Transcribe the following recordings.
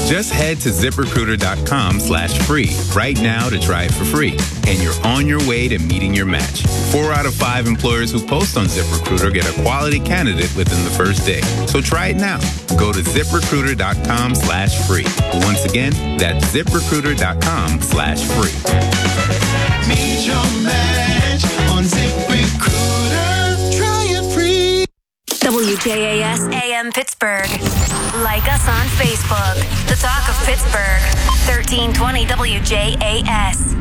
Just head to ZipRecruiter.com/free right now to try it for free. And you're on your way to meeting your match. 4 out of 5 employers who post on ZipRecruiter get a quality candidate within the first day. So try it now. Go to ZipRecruiter.com/free. Once again, that's ZipRecruiter.com/free. Meet your match on ZipRecruiter. Try it free. WJAS AM Pittsburgh. Like us on Facebook. The Talk of Pittsburgh. 1320 WJAS.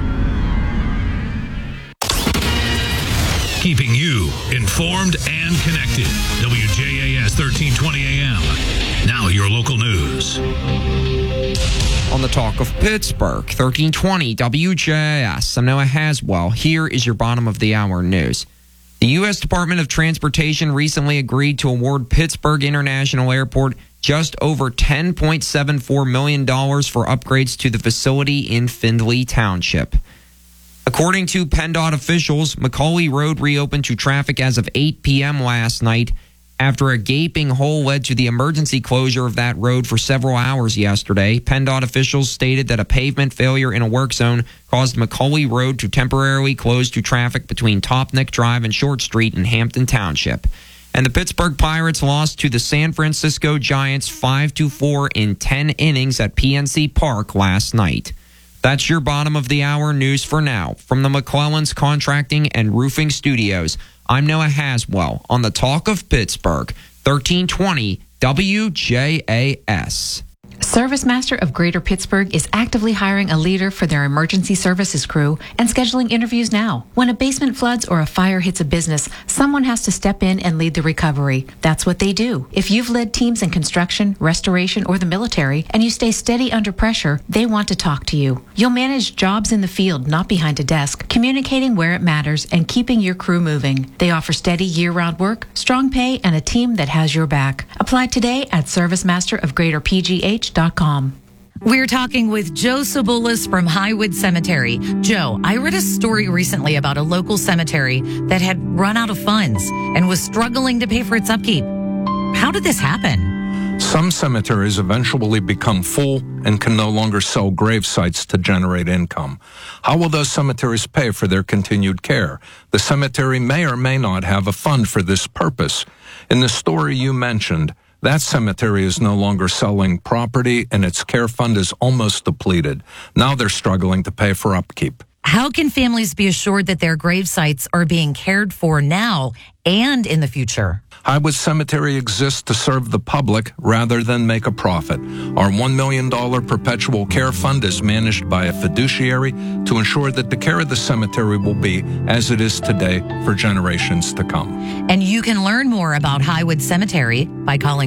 Keeping you informed and connected. WJAS 1320 AM. Now your local news. On the Talk of Pittsburgh, 1320 WJAS. I'm Noah Haswell. Here is your bottom of the hour news. The U.S. Department of Transportation recently agreed to award Pittsburgh International Airport just over $10.74 million for upgrades to the facility in Findlay Township. According to PennDOT officials, Macaulay Road reopened to traffic as of 8 p.m. last night after a gaping hole led to the emergency closure of that road for several hours yesterday. PennDOT officials stated that a pavement failure in a work zone caused Macaulay Road to temporarily close to traffic between Topnick Drive and Short Street in Hampton Township. And the Pittsburgh Pirates lost to the San Francisco Giants 5-4 in 10 innings at PNC Park last night. That's your bottom of the hour news for now. From the McClellan's Contracting and Roofing Studios, I'm Noah Haswell on the Talk of Pittsburgh, 1320 WJAS. ServiceMaster of Greater Pittsburgh is actively hiring a leader for their emergency services crew and scheduling interviews now. When a basement floods or a fire hits a business, someone has to step in and lead the recovery. That's what they do. If you've led teams in construction, restoration, or the military, and you stay steady under pressure, they want to talk to you. You'll manage jobs in the field, not behind a desk, communicating where it matters and keeping your crew moving. They offer steady year-round work, strong pay, and a team that has your back. Apply today at ServiceMasterofGreaterPGH.com. We're talking with Joe Sobulis from Highwood Cemetery. Joe, I read a story recently about a local cemetery that had run out of funds and was struggling to pay for its upkeep. How did this happen? Some cemeteries eventually become full and can no longer sell grave sites to generate income. How will those cemeteries pay for their continued care? The cemetery may or may not have a fund for this purpose. In the story you mentioned, that cemetery is no longer selling property and its care fund is almost depleted. Now they're struggling to pay for upkeep. How can families be assured that their grave sites are being cared for now and in the future? Highwood Cemetery exists to serve the public rather than make a profit. Our $1 million perpetual care fund is managed by a fiduciary to ensure that the care of the cemetery will be as it is today for generations to come. And you can learn more about Highwood Cemetery by calling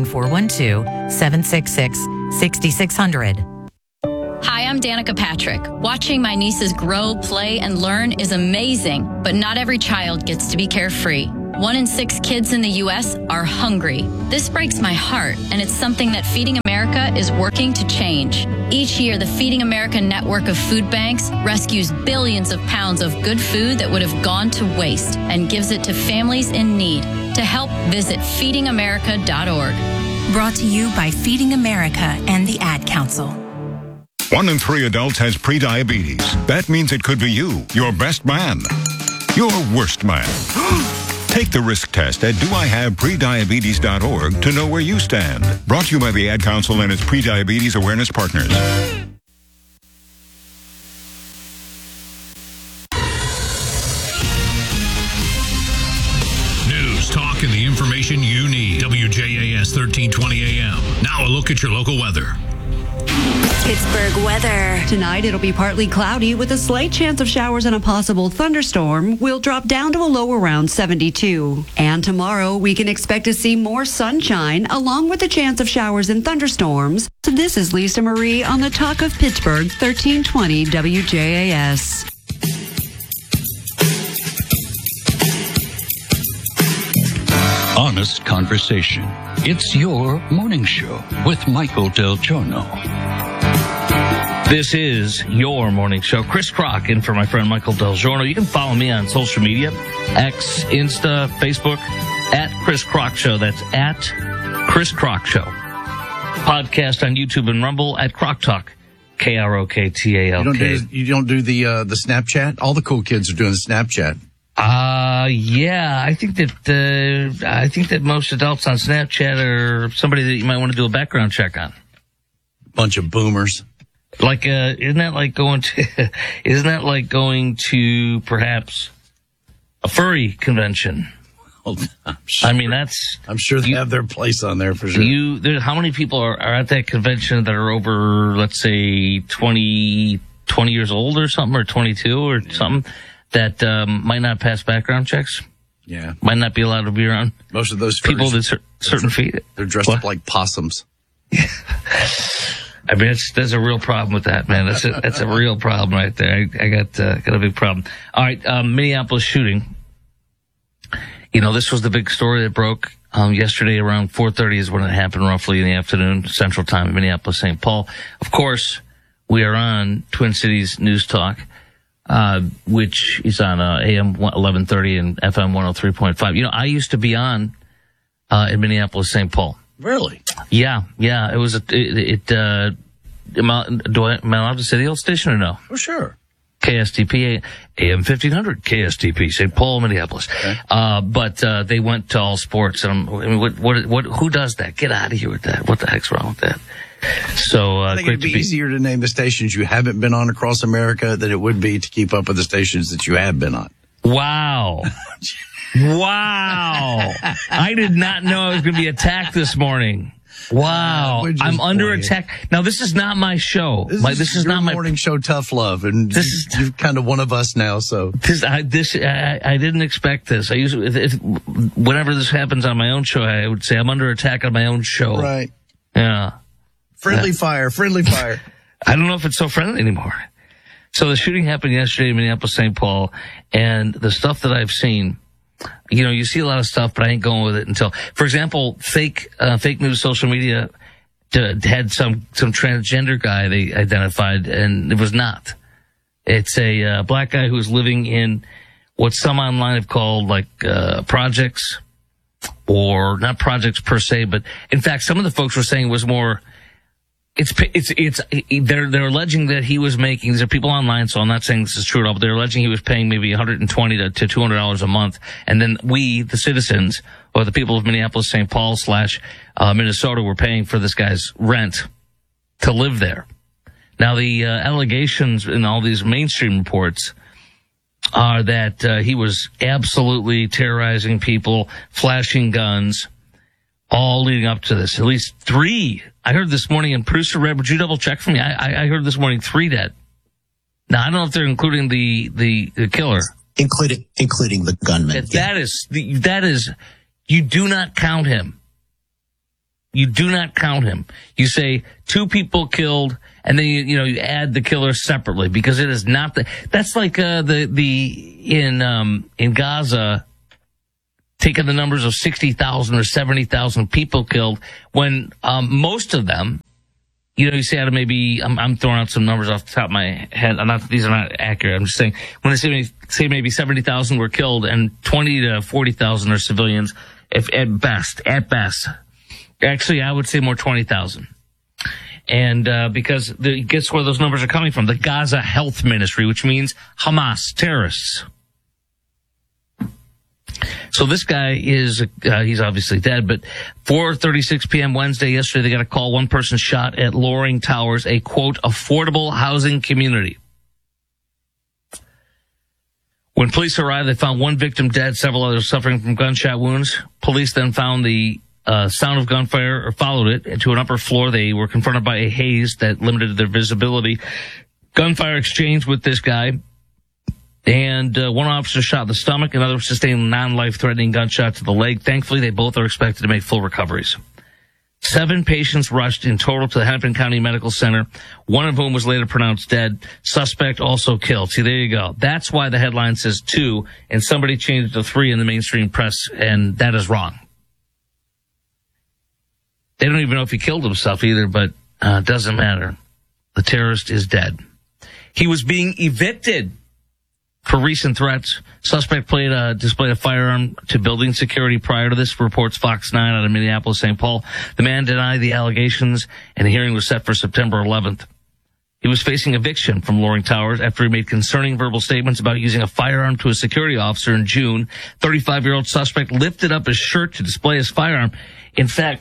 412-766-6600. Hi, I'm Danica Patrick. Watching my nieces grow, play, and learn is amazing, but not every child gets to be carefree. 1 in 6 kids in the U.S. are hungry. This breaks my heart, and it's something that Feeding America is working to change. Each year, the Feeding America network of food banks rescues billions of pounds of good food that would have gone to waste and gives it to families in need. To help, visit feedingamerica.org. Brought to you by Feeding America and the Ad Council. 1 in 3 adults has prediabetes. That means it could be you, your best man, your worst man. Take the risk test at doihaveprediabetes.org to know where you stand. Brought to you by the Ad Council and its prediabetes awareness partners. News, talk, and the information you need. WJAS 1320 AM. Now a look at your local weather. Pittsburgh weather. Tonight, it'll be partly cloudy with a slight chance of showers and a possible thunderstorm. We'll drop down to a low around 72. And tomorrow, we can expect to see more sunshine along with a chance of showers and thunderstorms. So this is Lisa Marie on the Talk of Pittsburgh, 1320 WJAS. Honest conversation. It's your morning show with Michael Del Giorno. This is your morning show. Chris Crock in for my friend Michael Del Giorno. You can follow me on social media, X, Insta, Facebook, at Chris Crock Show. That's at Chris Crock Show. podcast on YouTube and Rumble at Croc Talk. KROKTALK. You don't do the Snapchat? All the cool kids are doing the Snapchat. Yeah, I think that most adults on Snapchat are somebody that you might want to do a background check on. Bunch of boomers. Like, isn't that like going to perhaps a furry convention? Well, I'm sure they have their place on there for sure. How many people are at that convention that are over, let's say, 20 years old or something, or 22 or something, that might not pass background checks? Yeah. Might not be allowed to be around. Most of those people with certain feet. They're dressed up like possums. I mean, there's a real problem with that, man. That's a real problem right there. I got a big problem. All right, Minneapolis shooting. You know, this was the big story that broke yesterday around 4:30 is when it happened, roughly in the afternoon, Central Time, Minneapolis, St. Paul. Of course, we are on Twin Cities News Talk, which is on AM 1130 and FM 103.5. You know, I used to be on in Minneapolis, St. Paul. Really? Yeah. It was am I allowed to say the old station or no? Oh, sure. KSTP, AM 1500, KSTP, St. Paul, Minneapolis. Okay. But they went to all sports. And who does that? Get out of here with that. What the heck's wrong with that? So, I think it'd be easier to name the stations you haven't been on across America than it would be to keep up with the stations that you have been on. Wow. Wow. I did not know I was going to be attacked this morning. Wow. I'm under attack. Now, this is not my show. This is not my morning show, Tough Love. And you're kind of one of us now, so. I didn't expect this. I usually, whenever this happens on my own show, I would say I'm under attack on my own show. Right. Yeah. Friendly fire. I don't know if it's so friendly anymore. So the shooting happened yesterday in Minneapolis, St. Paul, and the stuff that I've seen, you know, you see a lot of stuff, but I ain't going with it until, for example, fake news social media had some transgender guy they identified, and it was not. It's a black guy who was living in what some online have called like projects, or not projects per se, but in fact, some of the folks were saying it was more. They're alleging that he was making, these are people online, so I'm not saying this is true at all, but they're alleging he was paying maybe $120 to $200 a month. And then we, the citizens, or the people of Minneapolis, St. Paul / Minnesota, were paying for this guy's rent to live there. Now, the allegations in all these mainstream reports are that he was absolutely terrorizing people, flashing guns, all leading up to this. At least 3. I heard this morning, and producer Red, would you double check for me? I heard this morning 3 dead. Now, I don't know if they're including the killer. Including the gunman. That is, you do not count him. You do not count him. You say 2 people killed, and then you add the killer separately, because it is not that's like in Gaza, taking the numbers of 60,000 or 70,000 people killed, when most of them, you say out of maybe, I'm throwing out some numbers off the top of my head. These are not accurate. I'm just saying, when I say maybe 70,000 were killed and 20 to 40,000 are civilians, if at best. Actually, I would say more 20,000. And because guess where those numbers are coming from? The Gaza Health Ministry, which means Hamas terrorists. So this guy he's obviously dead, but 4:36 p.m. Wednesday, yesterday, they got a call. One person shot at Loring Towers, a, quote, affordable housing community. When police arrived, they found one victim dead, several others suffering from gunshot wounds. Police then found the sound of gunfire, or followed it to an upper floor. They were confronted by a haze that limited their visibility. Gunfire exchanged with this guy. And one officer shot in the stomach, another sustained a non-life-threatening gunshot to the leg. Thankfully, they both are expected to make full recoveries. 7 patients rushed in total to the Hennepin County Medical Center, one of whom was later pronounced dead. Suspect also killed. See, there you go. That's why the headline says 2, and somebody changed it to 3 in the mainstream press, and that is wrong. They don't even know if he killed himself either, but doesn't matter. The terrorist is dead. He was being evicted for recent threats. Suspect displayed a firearm to building security prior to this, reports Fox 9 out of Minneapolis, St. Paul. The man denied the allegations, and the hearing was set for September 11th. He was facing eviction from Loring Towers after he made concerning verbal statements about using a firearm to a security officer in June. 35-year-old suspect lifted up his shirt to display his firearm. In fact,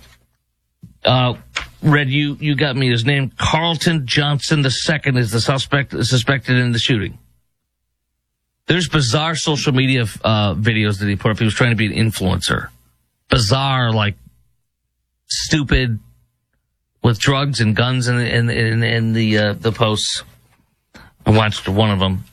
Red, you got me his name. Carlton Johnson II is the suspected in the shooting. There's bizarre social media videos that he put up. He was trying to be an influencer. Bizarre, like stupid, with drugs and guns in the posts. I watched one of them.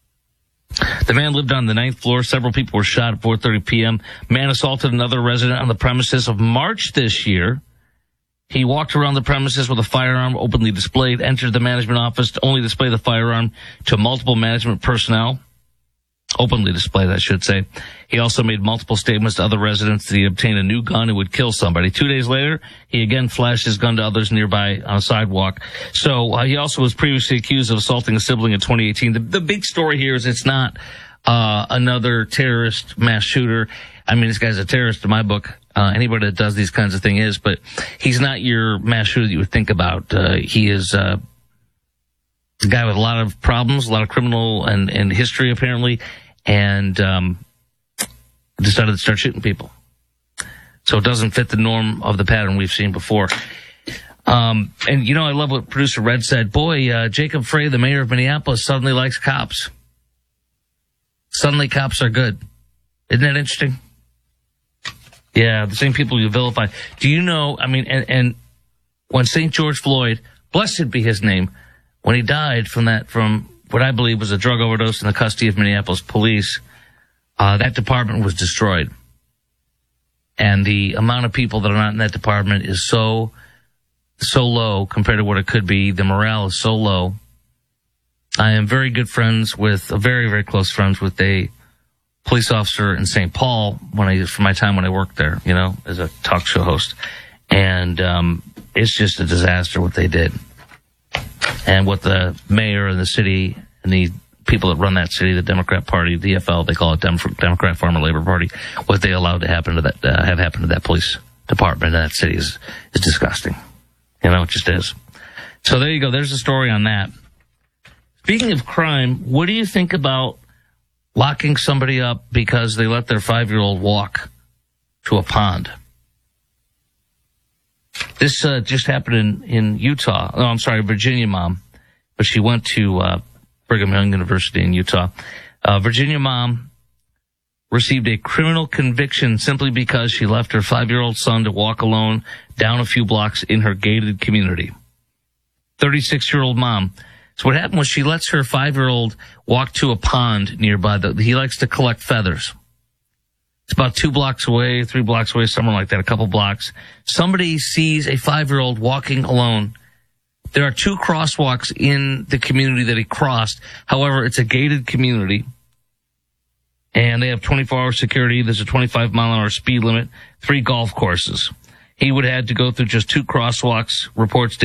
The man lived on the 9th floor. Several people were shot at 4:30 p.m. Man assaulted another resident on the premises of March this year. He walked around the premises with a firearm openly displayed, entered the management office to only display the firearm to multiple management personnel. Openly displayed, I should say. He also made multiple statements to other residents that he obtained a new gun and would kill somebody. 2 days later, he again flashed his gun to others nearby on a sidewalk. So he also was previously accused of assaulting a sibling in 2018. The big story here is it's not another terrorist mass shooter. I mean, this guy's a terrorist in my book. Anybody that does these kinds of things is, but he's not your mass shooter that you would think about. He is a guy with a lot of problems, a lot of criminal and history apparently, and decided to start shooting people. So it doesn't fit the norm of the pattern we've seen before. And you know, I love what producer Red said. Boy, Jacob Frey, the mayor of Minneapolis, suddenly likes cops. Suddenly cops are good. Isn't that interesting? Yeah, the same people you vilify. Do you know, I mean, and when St. George Floyd, blessed be his name, when he died from what I believe was a drug overdose in the custody of Minneapolis police, that department was destroyed. And the amount of people that are not in that department is so low compared to what it could be. The morale is so low. I am very good friends with, very, very close friends with a police officer in St. Paul from my time when I worked there, you know, as a talk show host. And it's just a disaster what they did. And what the mayor and the city and the people that run that city, the Democrat Party, DFL, they call it Democrat Farmer Labor Party, what they allowed to happen to that, have happened to that police department in that city is disgusting. You know, it just is. So there you go. There's a story on that. Speaking of crime, what do you think about locking somebody up because they let their 5-year-old walk to a pond? This just happened in Utah. Oh, I'm sorry, Virginia mom. But she went to Brigham Young University in Utah. Virginia mom received a criminal conviction simply because she left her 5-year-old son to walk alone down a few blocks in her gated community. 36-year-old mom. So what happened was she lets her 5-year-old walk to a pond nearby. He likes to collect feathers. It's about 2 blocks away, 3 blocks away, somewhere like that, a couple blocks. Somebody sees a 5-year-old walking alone. There are 2 crosswalks in the community that he crossed. However, it's a gated community. And they have 24-hour security. There's a 25-mile-an-hour speed limit, 3 golf courses. He would have had to go through just 2 crosswalks, reports